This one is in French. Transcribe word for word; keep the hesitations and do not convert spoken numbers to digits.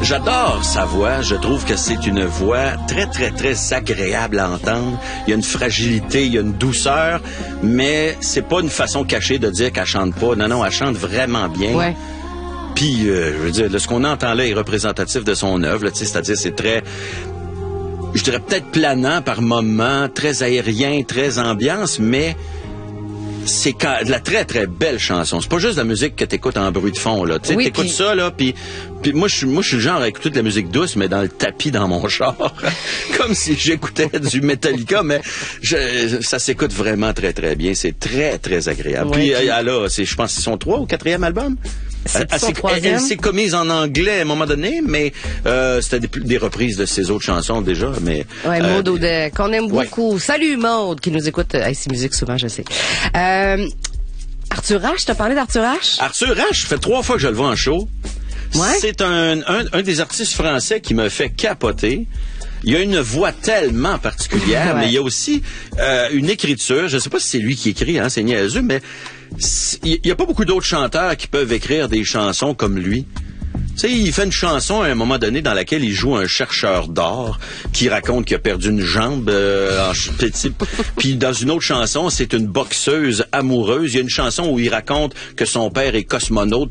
J'adore sa voix. Je trouve que c'est une voix très, très, très agréable à entendre. Il y a une fragilité, il y a une douceur, mais c'est pas une façon cachée de dire qu'elle chante pas. Non, non, elle chante vraiment bien. Ouais. Puis, euh, je veux dire, là, ce qu'on entend là est représentatif de son œuvre. C'est-à-dire, c'est très... Je dirais peut-être planant par moments, très aérien, très ambiance, mais... c'est de la très, très belle chanson. C'est pas juste de la musique que t'écoutes en bruit de fond, là. Tu sais, oui, t'écoutes pis... ça, là, puis puis moi, je suis moi, je suis le genre à écouter de la musique douce, mais dans le tapis dans mon char. Comme si j'écoutais du Metallica, mais je, ça s'écoute vraiment très, très bien. C'est très, très agréable. Oui, puis, puis... elle a, c'est, je pense que c'est son trois ou quatrième album. C'est elle, son elle, troisième. Elle, elle s'est commise en anglais à un moment donné, mais euh, c'était des, des reprises de ses autres chansons déjà. Mais ouais, euh, Maud Audet, qu'on aime beaucoup. Ouais. Salut Maud, qui nous écoute à ici Musique souvent, je sais. Euh, Arthur Ashe, t'as parlé d'Arthur Ashe? Arthur Ashe, ça fait trois fois que je le vois en show. Ouais. C'est un, un, un des artistes français qui me fait capoter. Il a une voix tellement particulière, ouais. mais il y a aussi euh, une écriture. Je ne sais pas si c'est lui qui écrit, hein, c'est niaiseux, mais il n'y a pas beaucoup d'autres chanteurs qui peuvent écrire des chansons comme lui. Tu sais, il fait une chanson à un moment donné dans laquelle il joue un chercheur d'or qui raconte qu'il a perdu une jambe euh, en petit. Puis dans une autre chanson, c'est une boxeuse amoureuse. Il y a une chanson où il raconte que son père est cosmonaute.